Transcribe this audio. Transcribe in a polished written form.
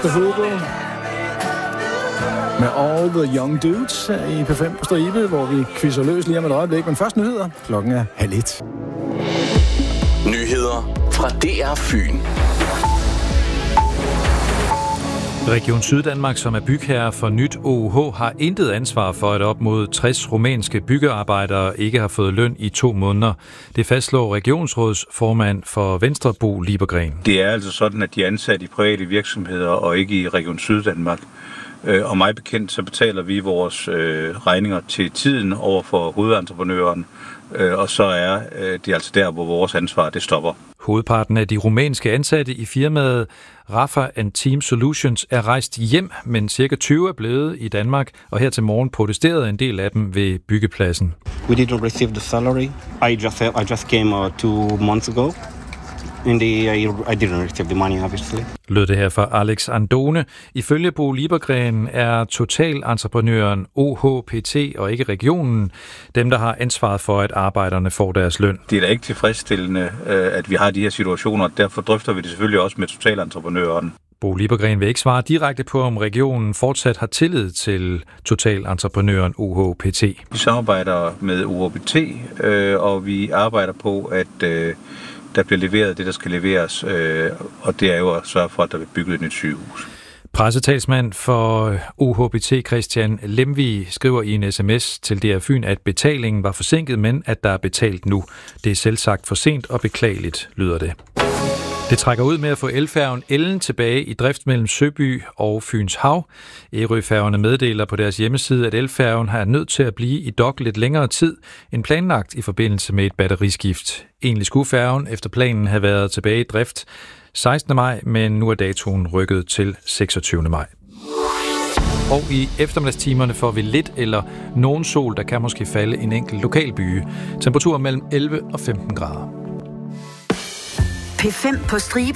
Mr. Hooper med All the Young Dudes i P5 på stribe, hvor vi quizzer løs lige om et øjeblik. Men først nyheder. Klokken er 12:30. Nyheder fra DR Fyn. Region Syddanmark, som er bygherre for nyt OUH, har intet ansvar for, at op mod 60 rumænske byggearbejdere ikke har fået løn i 2 måneder. Det fastslår regionsrådsformand for Venstre, Bo Liebergren. Det er altså sådan, at de er ansat i private virksomheder og ikke i Region Syddanmark. Og mig bekendt, så betaler vi vores regninger til tiden over for hovedentreprenøren, og så er det altså der, hvor vores ansvar det stopper. Hovedparten af de rumænske ansatte i firmaet Rafa and Team Solutions er rejst hjem, men cirka 20 er blevet i Danmark, og her til morgen protesterede en del af dem ved byggepladsen. We didn't receive the salary. I just came 2 months ago. I didn't receive the money, obviously. Lød det her fra Alex Andone. Ifølge Bo Liebergren er totalentreprenøren OHPT og ikke regionen dem, der har ansvaret for, at arbejderne får deres løn. Det er da ikke tilfredsstillende, at vi har de her situationer. Derfor drøfter vi det selvfølgelig også med totalentreprenøren. Bo Liebergren vil ikke svare direkte på, om regionen fortsat har tillid til totalentreprenøren OHPT. Vi samarbejder med OHPT, og vi arbejder på, at der bliver leveret det, der skal leveres, og det er jo at sørge for, at der bliver bygget et nyt sygehus. Pressetalsmand for OHPT Christian Lemvig skriver i en sms til DR Fyn, at betalingen var forsinket, men at der er betalt nu. Det er selvsagt for sent og beklageligt, lyder det. Det trækker ud med at få elfærgen Ellen tilbage i drift mellem Søby og Fyns Hav. Ærøfærgerne meddeler på deres hjemmeside, at elfærgen har nødt til at blive i dok lidt længere tid end planlagt i forbindelse med et batteriskift. Egentlig skulle færgen efter planen have været tilbage i drift 16. maj, men nu er datoen rykket til 26. maj. Og i eftermiddagstimerne får vi lidt eller nogen sol, der kan måske falde en enkelt lokalbyge. Temperatur mellem 11 og 15 grader. P5 på stribe